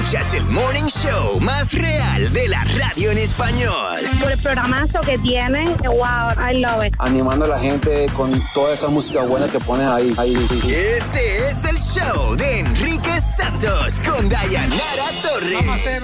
Escuchas el Morning Show más real de la radio en español. Por el programazo que tienen, wow, I love it. Animando a la gente con toda esa música buena que pones ahí. Este es el show de Enrique Santos con Dayanara Torres.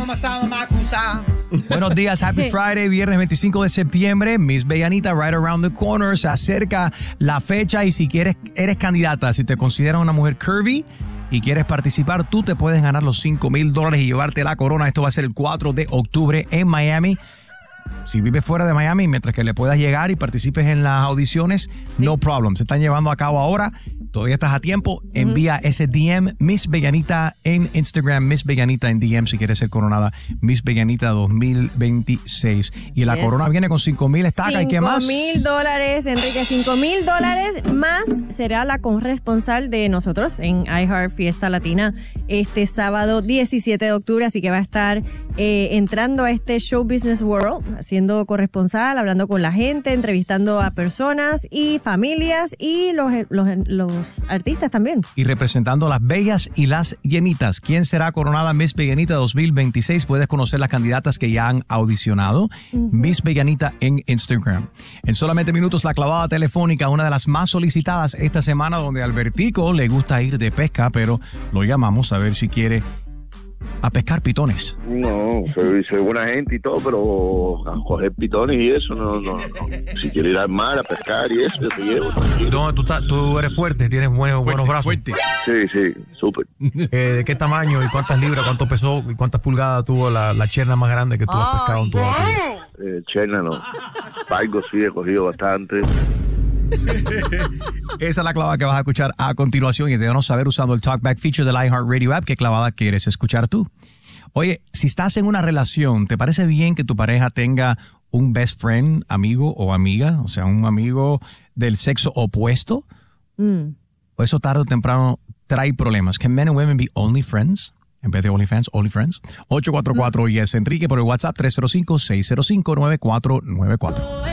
Buenos días, happy Friday, viernes 25 de septiembre. Miss Bellanita, right around the corner. Se acerca la fecha y si eres candidata, si te consideras una mujer curvy y quieres participar, tú te puedes ganar los $5,000 y llevarte la corona. Esto va a ser el 4 de octubre en Miami. Si vives fuera de Miami, mientras que le puedas llegar y participes en las audiciones, no problem. Se están llevando a cabo ahora. Todavía estás a tiempo. Envía ese DM, Miss Bellanita en Instagram, Miss Bellanita en DM si quieres ser coronada Miss Bellanita 2026. Y la corona viene con $5,000 estaca. ¿Y qué más? $5,000, Enrique. $5,000 más será la corresponsal de nosotros en iHeart Fiesta Latina este sábado 17 de octubre. Así que va a estar entrando a este Show Business World, siendo corresponsal, hablando con la gente, entrevistando a personas y familias y los artistas también. Y representando a las bellas y las llenitas. ¿Quién será coronada Miss Bellanita 2026? Puedes conocer las candidatas que ya han audicionado. Miss Bellanita en Instagram. En solamente minutos, la clavada telefónica, una de las más solicitadas esta semana, donde a Albertico le gusta ir de pesca, pero lo llamamos a ver si quiere a pescar pitones. No, soy buena gente y todo, pero a coger pitones y eso, no. Si quieres ir al mar a pescar y eso, yo te llevo. No, tú eres fuerte, tienes buenos brazos. Fuerte. Sí, súper. ¿De qué tamaño y cuántas libras, cuánto pesó y cuántas pulgadas tuvo la cherna más grande que tú has pescado en tu vida? Cherna no. Pargo sí, he cogido bastante. Esa es la clavada que vas a escuchar a continuación y déjanos saber usando el Talkback feature del iHeartRadio app qué clavada quieres escuchar tú. Oye, si estás en una relación, ¿te parece bien que tu pareja tenga un best friend, amigo o amiga? O sea, un amigo del sexo opuesto. O eso tarde o temprano trae problemas. Can men and women be only friends? En vez de OnlyFans, only friends. 844-YES Enrique por el WhatsApp 305-605-9494.